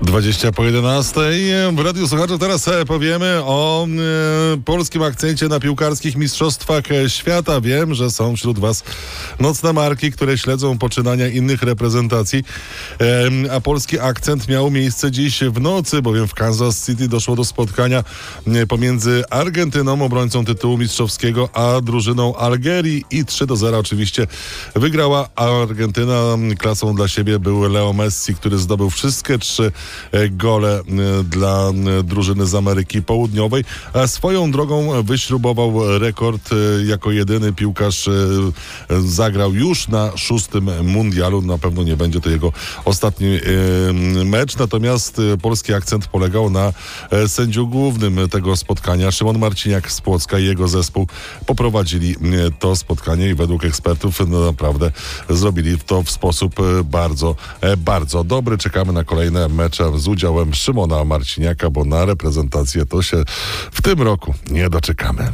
20 po 11. W Radiu Słuchaczy teraz powiemy o polskim akcencie na piłkarskich mistrzostwach świata. Wiem, że są wśród Was nocne marki, które śledzą poczynania innych reprezentacji, a polski akcent miał miejsce dziś w nocy, bowiem w Kansas City doszło do spotkania pomiędzy Argentyną, obrońcą tytułu mistrzowskiego, a drużyną Algierii i 3-0 oczywiście wygrała Argentyna. Klasą dla siebie był Leo Messi, który zdobył wszystkie 3 gole dla drużyny z Ameryki Południowej, a swoją drogą wyśrubował rekord. Jako jedyny piłkarz zagrał już na 6. mundialu. Na pewno nie będzie to jego ostatni mecz, natomiast polski akcent polegał na sędziu głównym tego spotkania. Szymon Marciniak z Płocka i jego zespół poprowadzili to spotkanie i według ekspertów naprawdę zrobili to w sposób bardzo, bardzo dobry. Czekamy na kolejne mecze z udziałem Szymona Marciniaka, bo na reprezentację to się w tym roku nie doczekamy.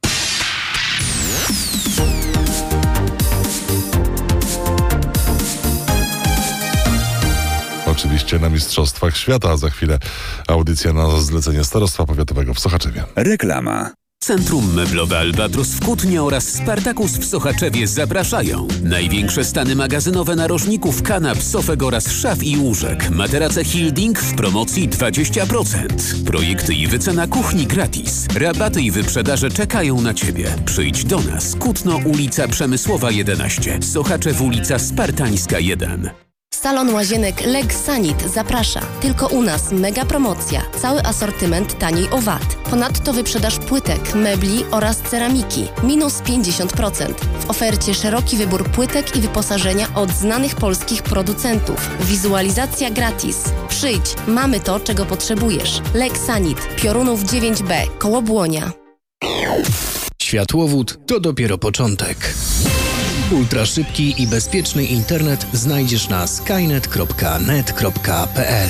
Oczywiście na Mistrzostwach Świata, a za chwilę audycja na zlecenie Starostwa Powiatowego w Sochaczewie. Reklama. Centrum Meblowe Albatros w Kutnie oraz Spartakus w Sochaczewie zapraszają. Największe stany magazynowe narożników, kanap, sofek oraz szaf i łóżek. Materace Hilding w promocji 20%. Projekty i wycena kuchni gratis. Rabaty i wyprzedaże czekają na Ciebie. Przyjdź do nas. Kutno, ulica Przemysłowa 11. Sochaczew, ulica Spartańska 1. Salon Łazienek Legsanit zaprasza. Tylko u nas mega promocja. Cały asortyment taniej o VAT. Ponadto wyprzedaż płytek, mebli oraz ceramiki. Minus 50%. W ofercie szeroki wybór płytek i wyposażenia od znanych polskich producentów. Wizualizacja gratis. Przyjdź, mamy to, czego potrzebujesz. Legsanit, Piorunów 9B, koło Błonia. Światłowód to dopiero początek. Ultraszybki i bezpieczny internet znajdziesz na skynet.net.pl.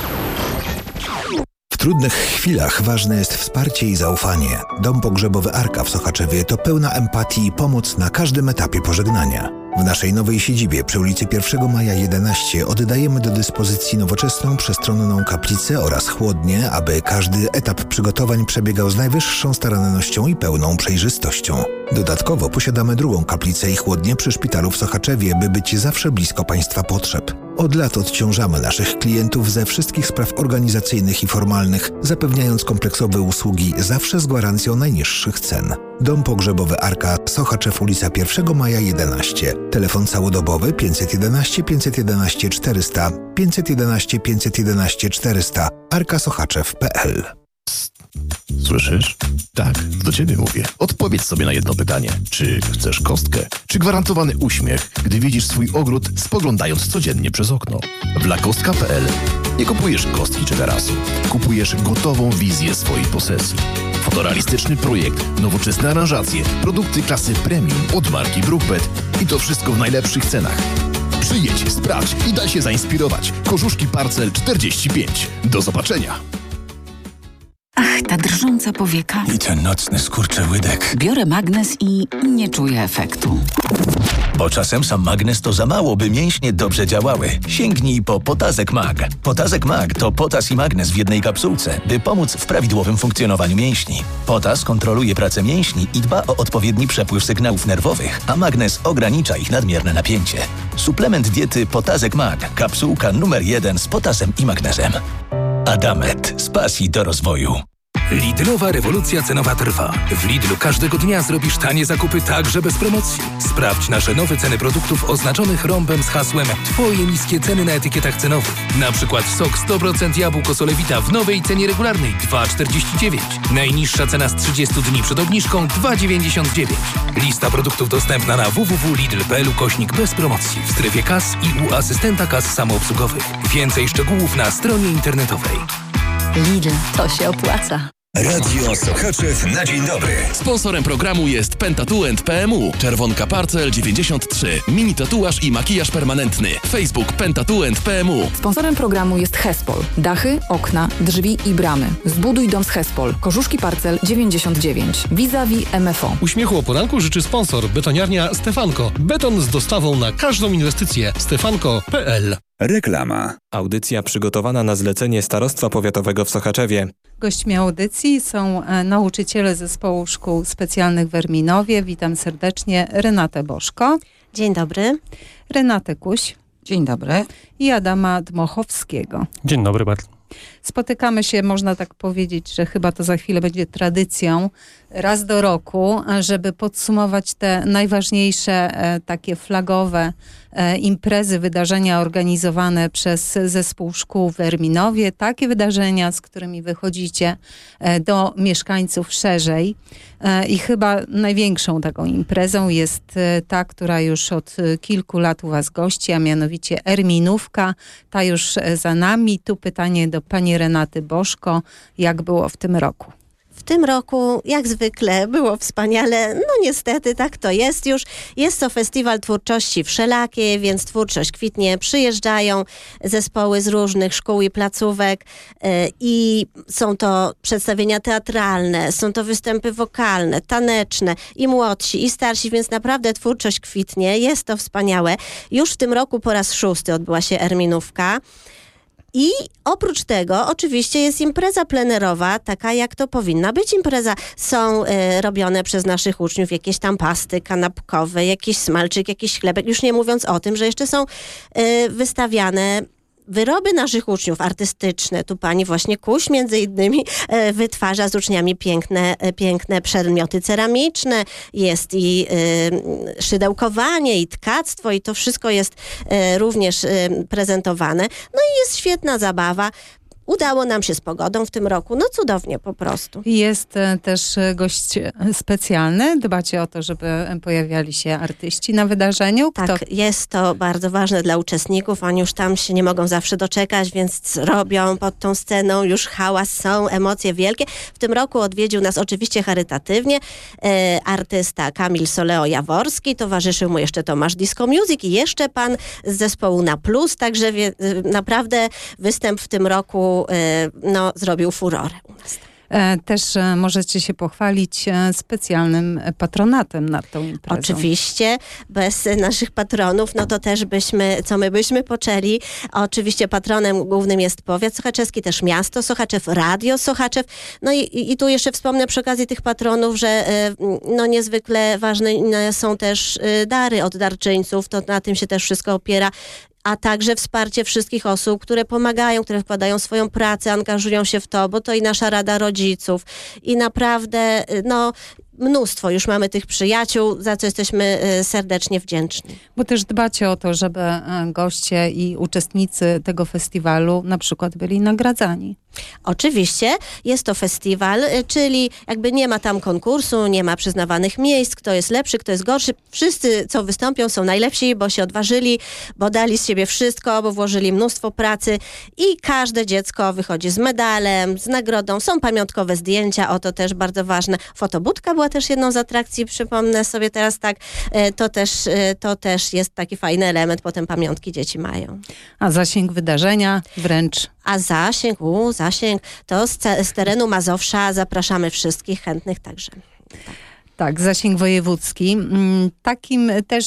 W trudnych chwilach ważne jest wsparcie i zaufanie. Dom pogrzebowy Arka w Sochaczewie to pełna empatii i pomoc na każdym etapie pożegnania. W naszej nowej siedzibie przy ulicy 1 Maja 11 oddajemy do dyspozycji nowoczesną, przestronną kaplicę oraz chłodnię, aby każdy etap przygotowań przebiegał z najwyższą starannością i pełną przejrzystością. Dodatkowo posiadamy drugą kaplicę i chłodnię przy szpitalu w Sochaczewie, by być zawsze blisko Państwa potrzeb. Od lat odciążamy naszych klientów ze wszystkich spraw organizacyjnych i formalnych, zapewniając kompleksowe usługi zawsze z gwarancją najniższych cen. Dom pogrzebowy Arka, Sochaczew, ulica 1 Maja 11. Telefon całodobowy 511 511 400 511 511 400 arkasoczaczew.pl. Słyszysz? Tak, do ciebie mówię. Odpowiedz sobie na jedno pytanie. Czy chcesz kostkę? Czy gwarantowany uśmiech, gdy widzisz swój ogród, spoglądając codziennie przez okno? W lakostka.pl nie kupujesz kostki czy tarasu. Kupujesz gotową wizję swojej posesji. Fotorealistyczny projekt, nowoczesne aranżacje, produkty klasy premium od marki Brookbet i to wszystko w najlepszych cenach. Przyjedź, sprawdź i daj się zainspirować. Korzuszki Parcel 45. Do zobaczenia. Ach, ta drżąca powieka. I ten nocny skurczyłydek. Biorę magnes i nie czuję efektu. Bo czasem sam magnes to za mało, by mięśnie dobrze działały. Sięgnij po Potazek Mag. Potazek Mag to potas i magnes w jednej kapsułce, by pomóc w prawidłowym funkcjonowaniu mięśni. Potas kontroluje pracę mięśni i dba o odpowiedni przepływ sygnałów nerwowych, a magnes ogranicza ich nadmierne napięcie. Suplement diety Potazek Mag. Kapsułka numer 1 z potasem i magnezem. Adamet. Z pasji do rozwoju. Lidlowa rewolucja cenowa trwa. W Lidlu każdego dnia zrobisz tanie zakupy także bez promocji. Sprawdź nasze nowe ceny produktów oznaczonych rąbem z hasłem Twoje niskie ceny na etykietach cenowych. Na przykład sok 100% jabłko Solewita w nowej cenie regularnej 2,49. Najniższa cena z 30 dni przed obniżką 2,99. Lista produktów dostępna na www.lidl.pl/bez promocji w strefie kas i u asystenta kas samoobsługowych. Więcej szczegółów na stronie internetowej. Lidl, to się opłaca. Radio Sochaczew na dzień dobry. Sponsorem programu jest Pentatuent PMU. Czerwonka Parcel 93. Mini tatuaż i makijaż permanentny. Facebook Pentatuent PMU. Sponsorem programu jest Hespol. Dachy, okna, drzwi i bramy. Zbuduj dom z Hespol. Korzuszki Parcel 99. Vis-a-vis MFO. Uśmiechu o poranku życzy sponsor. Betoniarnia Stefanko. Beton z dostawą na każdą inwestycję. Stefanko.pl Reklama. Audycja przygotowana na zlecenie Starostwa Powiatowego w Sochaczewie. Gośćmi audycji są nauczyciele Zespołu Szkół Specjalnych w Erminowie. Witam serdecznie Renatę Boszko. Dzień dobry. Renatę Kuś. Dzień dobry. I Adama Dmochowskiego. Dzień dobry bardzo. Spotykamy się, można tak powiedzieć, że chyba to za chwilę będzie tradycją, raz do roku, żeby podsumować te najważniejsze takie flagowe imprezy, wydarzenia organizowane przez Zespół Szkół w Erminowie. Takie wydarzenia, z którymi wychodzicie do mieszkańców szerzej. I chyba największą taką imprezą jest ta, która już od kilku lat u was gości, a mianowicie Erminówka. Ta już za nami. Tu pytanie do pani Renaty Boszko. Jak było w tym roku? W tym roku, jak zwykle, było wspaniale. No niestety, tak to jest już. Jest to festiwal twórczości wszelakiej, więc twórczość kwitnie. Przyjeżdżają zespoły z różnych szkół i placówek i są to przedstawienia teatralne, są to występy wokalne, taneczne, i młodsi, i starsi, więc naprawdę twórczość kwitnie. Jest to wspaniałe. Już w tym roku po raz 6 odbyła się Erminówka. I oprócz tego oczywiście jest impreza plenerowa, taka jak to powinna być impreza. Są robione przez naszych uczniów jakieś tam pasty kanapkowe, jakiś smalczyk, jakiś chlebek. Już nie mówiąc o tym, że jeszcze są wystawiane wyroby naszych uczniów artystyczne. Tu pani właśnie Kuś między innymi wytwarza z uczniami piękne przedmioty ceramiczne. Jest i szydełkowanie, i tkactwo, i to wszystko jest również prezentowane. No i jest świetna zabawa. Udało nam się z pogodą w tym roku. No cudownie po prostu. Jest też gość specjalny. Dbacie o to, żeby pojawiali się artyści na wydarzeniu? Tak, jest to bardzo ważne dla uczestników. Oni już tam się nie mogą zawsze doczekać, więc robią pod tą sceną już hałas, są emocje wielkie. W tym roku odwiedził nas oczywiście charytatywnie artysta Kamil Soleo-Jaworski. Towarzyszył mu jeszcze Tomasz Disco Music i jeszcze pan z zespołu Na Plus. Także naprawdę występ w tym roku zrobił furorę u nas. Też możecie się pochwalić specjalnym patronatem nad tą imprezą. Oczywiście, bez naszych patronów, no to też co my byśmy poczęli. Oczywiście patronem głównym jest powiat sochaczewski, też miasto Sochaczew, Radio Sochaczew. No i tu jeszcze wspomnę przy okazji tych patronów, że niezwykle ważne są też dary od darczyńców. To na tym się też wszystko opiera. A także wsparcie wszystkich osób, które pomagają, które wkładają swoją pracę, angażują się w to, bo to i nasza Rada Rodziców. I naprawdę, mnóstwo już mamy tych przyjaciół, za co jesteśmy serdecznie wdzięczni. Bo też dbacie o to, żeby goście i uczestnicy tego festiwalu na przykład byli nagradzani. Oczywiście, jest to festiwal, czyli jakby nie ma tam konkursu, nie ma przyznawanych miejsc, kto jest lepszy, kto jest gorszy. Wszyscy, co wystąpią, są najlepsi, bo się odważyli, bo dali z siebie wszystko, bo włożyli mnóstwo pracy i każde dziecko wychodzi z medalem, z nagrodą. Są pamiątkowe zdjęcia, to też bardzo ważne. Fotobudka była też jedną z atrakcji, przypomnę sobie teraz tak. To też jest taki fajny element, potem pamiątki dzieci mają. A zasięg wydarzenia wręcz... A zasięg to z terenu Mazowsza zapraszamy wszystkich chętnych także. Tak, zasięg wojewódzki. Takim też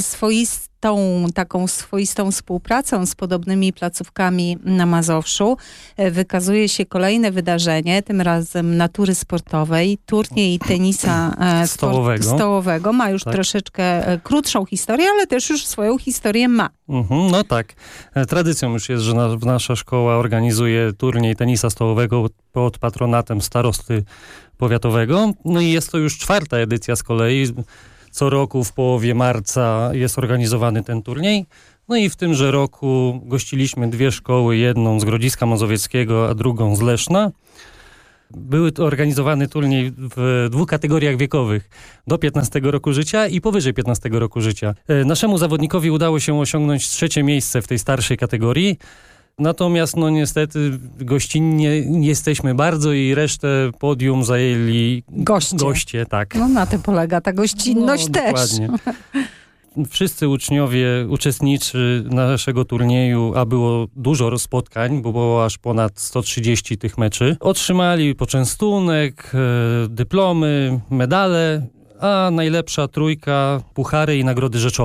swoistą współpracą z podobnymi placówkami na Mazowszu wykazuje się kolejne wydarzenie, tym razem natury sportowej, turniej tenisa stołowego. Ma już troszeczkę krótszą historię, ale też już swoją historię ma. No tak. Tradycją już jest, że nasza szkoła organizuje turniej tenisa stołowego pod patronatem starosty powiatowego. No i jest to już 4. edycja z kolei. Co roku w połowie marca jest organizowany ten turniej. No i w tymże roku gościliśmy 2 szkoły, jedną z Grodziska Mazowieckiego, a drugą z Leszna. Były to organizowany turniej w 2 kategoriach wiekowych. Do 15 roku życia i powyżej 15 roku życia. Naszemu zawodnikowi udało się osiągnąć 3. miejsce w tej starszej kategorii. Natomiast niestety gościnnie jesteśmy bardzo i resztę podium zajęli goście, tak. No na tym polega ta gościnność też. Dokładnie. Wszyscy uczniowie, uczestnicy naszego turnieju, a było dużo spotkań, bo było aż ponad 130 tych meczy, otrzymali poczęstunek, dyplomy, medale, a najlepsza 3 puchary i nagrody rzeczowe.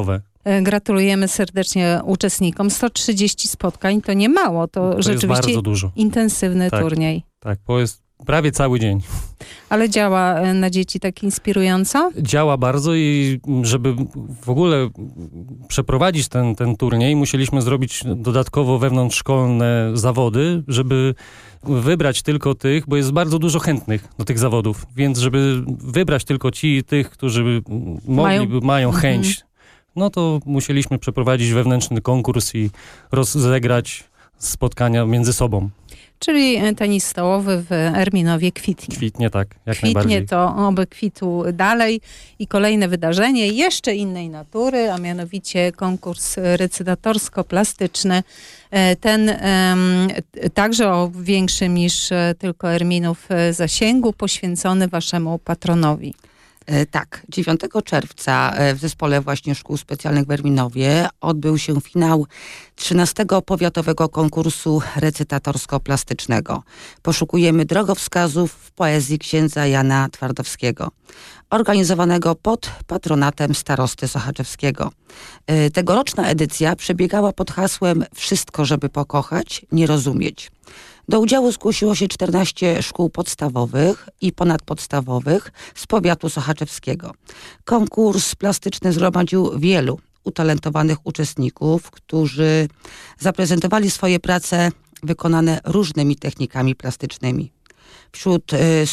Gratulujemy serdecznie uczestnikom. 130 spotkań to nie mało, to rzeczywiście jest bardzo dużo. Intensywny turniej. Tak, bo jest prawie cały dzień. Ale działa na dzieci tak inspirująco? Działa bardzo i żeby w ogóle przeprowadzić ten turniej, musieliśmy zrobić dodatkowo wewnątrzszkolne zawody, żeby wybrać tylko tych, bo jest bardzo dużo chętnych do tych zawodów, więc żeby wybrać tylko tych, którzy mają chęć, no to musieliśmy przeprowadzić wewnętrzny konkurs i rozegrać spotkania między sobą. Czyli tenis stołowy w Erminowie kwitnie. Kwitnie, tak, jak najbardziej. Kwitnie to oby kwitł dalej i kolejne wydarzenie jeszcze innej natury, a mianowicie konkurs recytatorsko-plastyczny. Ten także o większym niż tylko Erminów zasięgu, poświęcony waszemu patronowi. Tak, 9 czerwca w zespole właśnie szkół specjalnych w Erminowie odbył się finał 13. powiatowego konkursu recytatorsko-plastycznego. Poszukujemy drogowskazów w poezji księdza Jana Twardowskiego, organizowanego pod patronatem starosty sochaczewskiego. Tegoroczna edycja przebiegała pod hasłem „Wszystko, żeby pokochać, nie rozumieć”. Do udziału zgłosiło się 14 szkół podstawowych i ponadpodstawowych z powiatu sochaczewskiego. Konkurs plastyczny zgromadził wielu utalentowanych uczestników, którzy zaprezentowali swoje prace wykonane różnymi technikami plastycznymi. Wśród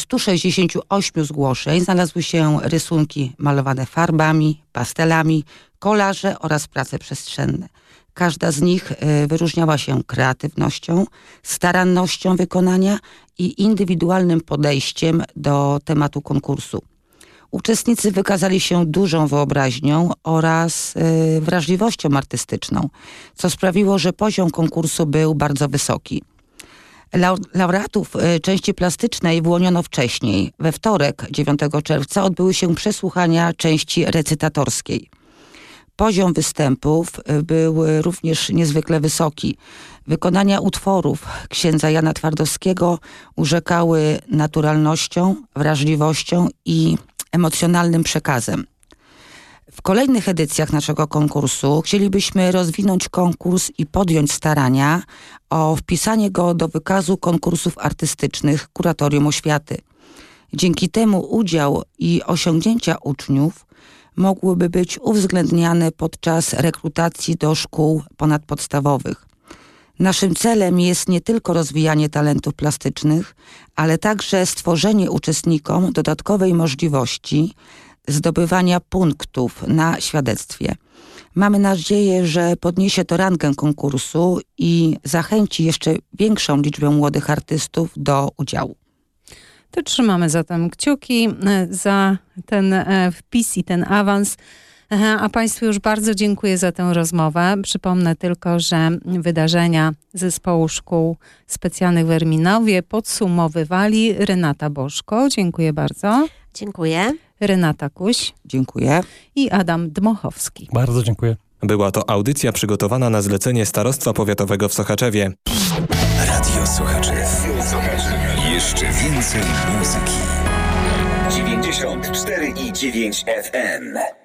168 zgłoszeń znalazły się rysunki malowane farbami, pastelami, kolaże oraz prace przestrzenne. Każda z nich wyróżniała się kreatywnością, starannością wykonania i indywidualnym podejściem do tematu konkursu. Uczestnicy wykazali się dużą wyobraźnią oraz wrażliwością artystyczną, co sprawiło, że poziom konkursu był bardzo wysoki. Laureatów części plastycznej wyłoniono wcześniej. We wtorek, 9 czerwca, odbyły się przesłuchania części recytatorskiej. Poziom występów był również niezwykle wysoki. Wykonania utworów księdza Jana Twardowskiego urzekały naturalnością, wrażliwością i emocjonalnym przekazem. W kolejnych edycjach naszego konkursu chcielibyśmy rozwinąć konkurs i podjąć starania o wpisanie go do wykazu konkursów artystycznych Kuratorium Oświaty. Dzięki temu udział i osiągnięcia uczniów mogłyby być uwzględniane podczas rekrutacji do szkół ponadpodstawowych. Naszym celem jest nie tylko rozwijanie talentów plastycznych, ale także stworzenie uczestnikom dodatkowej możliwości zdobywania punktów na świadectwie. Mamy nadzieję, że podniesie to rangę konkursu i zachęci jeszcze większą liczbę młodych artystów do udziału. To trzymamy zatem kciuki za ten wpis i ten awans. A Państwu już bardzo dziękuję za tę rozmowę. Przypomnę tylko, że wydarzenia Zespołu Szkół Specjalnych w Erminowie podsumowywali Renata Bożko. Dziękuję bardzo. Dziękuję. Renata Kuś. Dziękuję. I Adam Dmochowski. Bardzo dziękuję. Była to audycja przygotowana na zlecenie Starostwa Powiatowego w Sochaczewie. Radio Sochaczew. Jeszcze więcej muzyki. 94,9 FM.